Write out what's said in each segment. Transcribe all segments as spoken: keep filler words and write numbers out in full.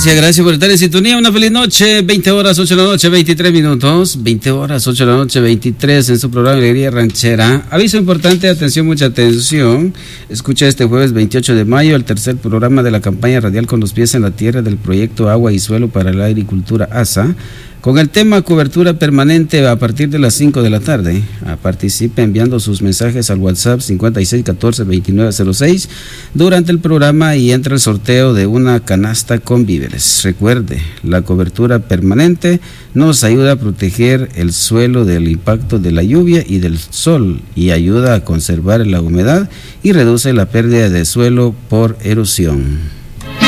Gracias, gracias por estar en sintonía. Una feliz noche, veinte horas, ocho de la noche, veintitrés minutos. veinte horas, ocho de la noche, veintitrés en su programa Alegría Ranchera. Aviso importante, atención, mucha atención. Escucha este jueves veintiocho de mayo el tercer programa de la campaña radial Con los pies en la tierra del proyecto Agua y Suelo para la Agricultura A S A, con el tema cobertura permanente a partir de las cinco de la tarde. Participe enviando sus mensajes al WhatsApp cincuenta y seis catorce veintinueve cero seis durante el programa y entra el sorteo de una canasta con víveres. Recuerde, la cobertura permanente nos ayuda a proteger el suelo del impacto de la lluvia y del sol y ayuda a conservar la humedad y reduce la pérdida de suelo por erosión.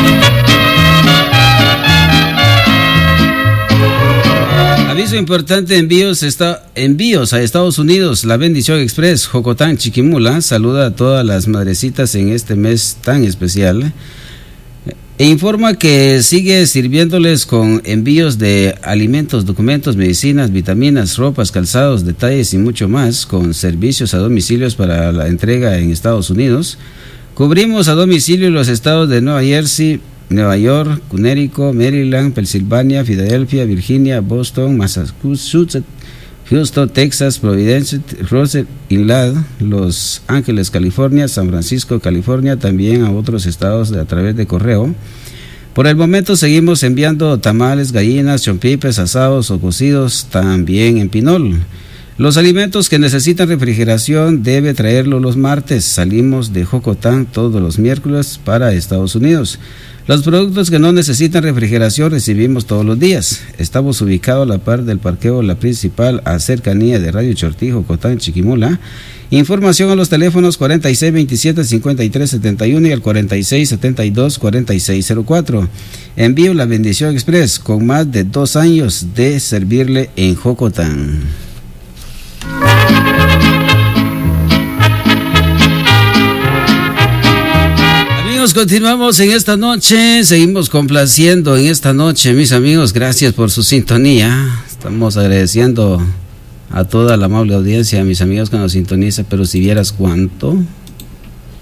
Aviso importante, envíos, está, envíos a Estados Unidos. La Bendición Express, Jocotán, Chiquimula, saluda a todas las madrecitas en este mes tan especial. E informa que sigue sirviéndoles con envíos de alimentos, documentos, medicinas, vitaminas, ropas, calzados, detalles y mucho más, con servicios a domicilios para la entrega en Estados Unidos. Cubrimos a domicilio los estados de Nueva Jersey, Nueva York, Connecticut, Maryland, Pensilvania, Filadelfia, Virginia, Boston, Massachusetts, Houston, Texas, Providence, Rhode Island, Los Ángeles, California, San Francisco, California, también a otros estados a través de correo. Por el momento seguimos enviando tamales, gallinas, chompipes, asados o cocidos, también en Pinol. Los alimentos que necesitan refrigeración debe traerlo los martes. Salimos de Jocotán todos los miércoles para Estados Unidos. Los productos que no necesitan refrigeración recibimos todos los días. Estamos ubicados a la par del parqueo La Principal, a cercanía de Radio Chortijo, Jocotán, Chiquimula. Información a los teléfonos cuarenta y seis veintisiete cincuenta y tres setenta y uno y al cuarenta y seis setenta y dos cuarenta y seis cero cuatro. Envío La Bendición Express, con más de dos años de servirle en Jocotán. Amigos, continuamos en esta noche, seguimos complaciendo en esta noche, mis amigos, gracias por su sintonía. Estamos agradeciendo a toda la amable audiencia, a mis amigos que nos sintonizan, pero si vieras cuánto.